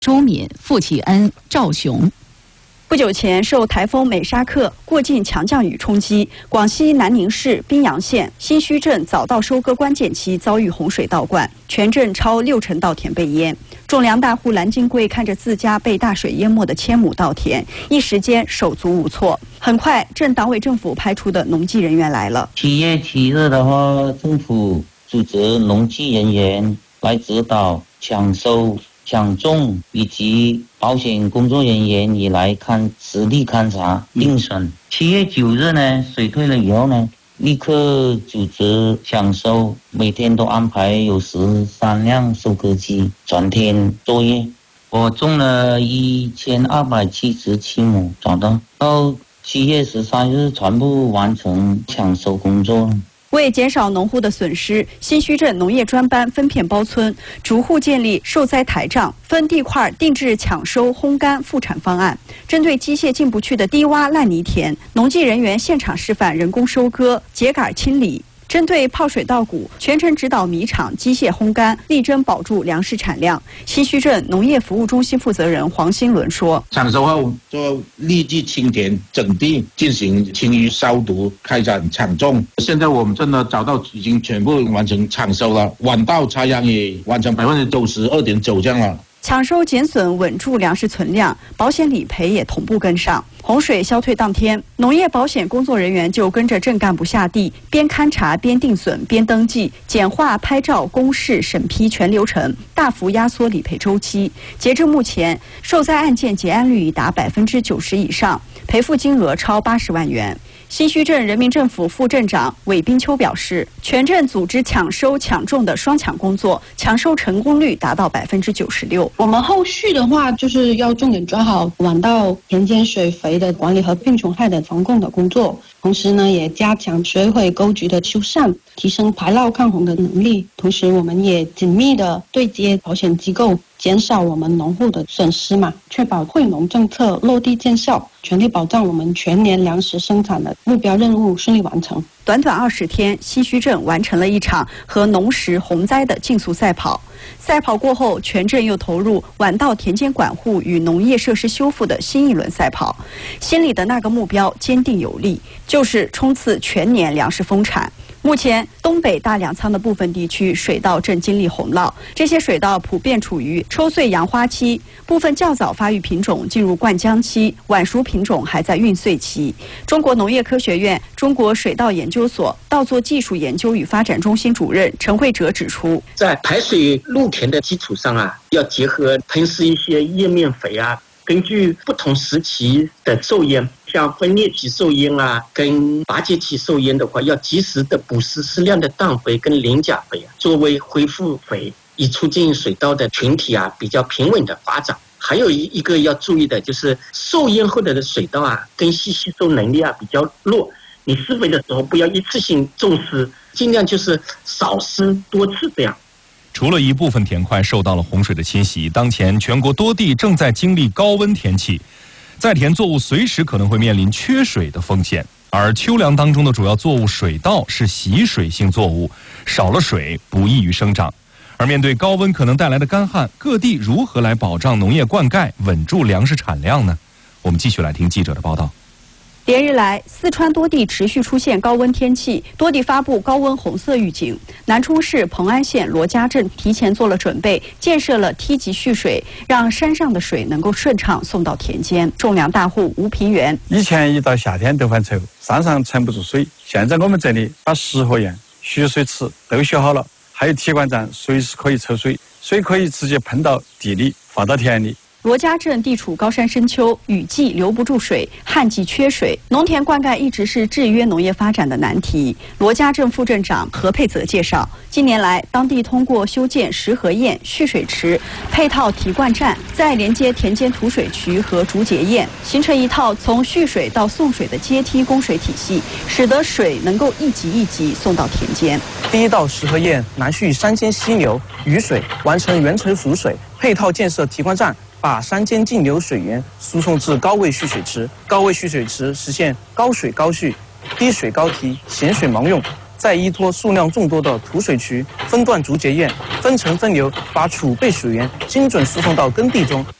周敏、傅启恩、赵雄。 不久前，受台风美沙克过境强降雨冲击，广西南宁市宾阳县新圩镇早稻收割关键期遭遇洪水倒灌，全镇超60%稻田被淹。种粮大户蓝金贵看着自家被大水淹没的1000亩稻田，一时间手足无措。很快，镇党委政府派出的农技人员来了。 7月7日的话，政府组织农技人员来指导抢收、抢种以及保险工作人员也来实地勘察定损。7月9日呢，水退了以后呢，立刻组织抢收，每天都安排有13辆收割机全天作业。我种了1277亩，找到7月13日全部完成抢收工作。 为减少农户的损失，新圩镇农业专班分片包村，逐户建立受灾台账，分地块定制抢收、烘干、复产方案。针对机械进不去的低洼烂泥田，农技人员现场示范人工收割、秸秆清理。针对泡水稻谷，全程指导米厂机械烘干，力争保住粮食产量。新圩镇农业服务中心负责人黄新伦说：“ 抢收后就立即清田整地，进行清淤消毒，开展抢种。现在我们镇的早稻已经全部完成抢收了，晚稻插秧也完成92.9%这样了。” 抢收减损，稳住粮食存量，保险理赔也同步跟上。洪水消退当天，农业保险工作人员就跟着镇干部下地，边勘察边定损边登记，简化拍照、公示、审批全流程，大幅压缩理赔周期。截至目前，受灾案件结案率已达90%以上，赔付金额超80万元。新圩镇人民政府副镇长韦冰秋表示，全镇组织抢收抢种的双抢工作，抢收成功率达到96%。 我们后续的话，就是要重点抓好晚稻田间水肥的管理和病虫害的防控的工作，同时呢，也加强水毁沟渠的修缮，提升排涝抗洪的能力。同时，我们也紧密的对接保险机构，减少我们农户的损失嘛，确保惠农政策落地见效，全力保障我们全年粮食生产的目标任务顺利完成。 短短20天，新圩镇完成了一场和农时洪灾的竞速赛跑。赛跑过后，全镇又投入晚稻田间管护与农业设施修复的新一轮赛跑。心里的那个目标坚定有力，就是冲刺全年粮食丰产。目前，东北大粮仓的部分地区水稻正经历洪涝，这些水稻普遍处于抽穗扬花期，部分较早发育品种进入灌浆期，晚熟品种还在孕穗期。中国农业科学院中国水稻研究所稻作技术研究与发展中心主任陈慧哲指出， 在排水露田的基础上要结合喷施一些叶面肥根据不同时期的受淹，像分裂期受淹跟拔节期受淹的话，要及时的补施适量的氮肥跟磷钾肥作为恢复肥，以促进水稻的群体比较平稳的发展。还有一个要注意的就是受淹后的水稻根系吸收能力比较弱，你施肥的时候不要一次性重施，尽量就是少施多次这样。 除了一部分田块受到了洪水的侵袭，当前全国多地正在经历高温天气，在田作物随时可能会面临缺水的风险。而秋粮当中的主要作物水稻是习水性作物，少了水不易于生长。而面对高温可能带来的干旱，各地如何来保障农业灌溉，稳住粮食产量呢？我们继续来听记者的报道。 连日来，四川多地持续出现高温天气，多地发布高温红色预警。南充市蓬安县罗家镇提前做了准备，建设了梯级蓄水，让山上的水能够顺畅送到田间。种粮大户吴平原： 以前一到夏天都犯愁，山上盛不住水，现在我们这里把石河堰、蓄水池都修好了，还有铁管站，随时可以抽水，水可以直接喷到地里，发到田里。 罗家镇地处高山深丘，雨季留不住水，旱季缺水，农田灌溉一直是制约农业发展的难题。罗家镇副镇长何佩泽介绍，近年来，当地通过修建石河堰、蓄水池、配套提灌站，再连接田间吐水渠和竹节堰，形成一套从蓄水到送水的阶梯供水体系，使得水能够一级一级送到田间。 第一道石河堰南蓄山间溪流、雨水，完成源头输水，配套建设提灌站，把山间径流水源输送至高位蓄水池，高位蓄水池实现高水高蓄、低水高提、咸水盲用， 再依托数量众多的储水渠，分段竹节堰，分层分流，把储备水源精准输送到耕地中。